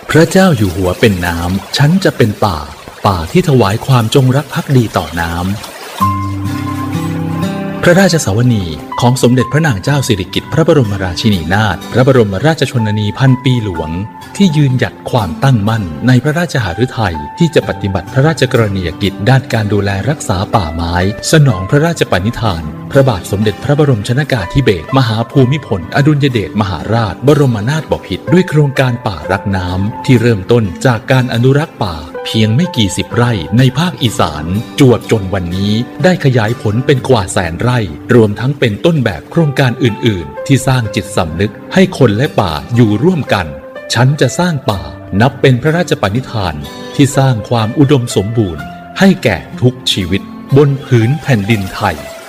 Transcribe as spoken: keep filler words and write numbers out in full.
พระเจ้าอยู่หัวเป็นน้ำฉันจะเป็นป่าป่าที่ถวายความจงรักภักดีต่อน้ำพระราชสาวนีของสมเด็จพระนางเจ้าสิริกิติ์พระบรมราชินีนาถพระบรมราชชนนีพันปีหลวงที่ยืนหยัดความตั้งมั่นในพระราชหฤทัยที่จะปฏิบัติพระราชกรณียกิจด้านการดูแลรักษาป่าไม้สนองพระราชปณิธานพระบาทสมเด็จพระบรมชนกาธิเบศรมหาภูมิพลอดุลยเดชมหาราชบรมนาถบพิตรด้วยโครงการป่ารักน้ำที่เริ่มต้นจากการอนุรักษ์ป่าเพียงไม่กี่สิบไร่ในภาคอีสานจวบจนวันนี้ได้ขยายผลเป็นกว่าแสนไร่รวมทั้งเป็นต้นแบบโครงการอื่นๆที่สร้างจิตสำนึกให้คนและป่าอยู่ร่วมกันฉันจะสร้างป่านับเป็นพระราชปณิธานที่สร้างความอุดมสมบูรณ์ให้แก่ทุกชีวิตบนผืนแผ่นดินไทย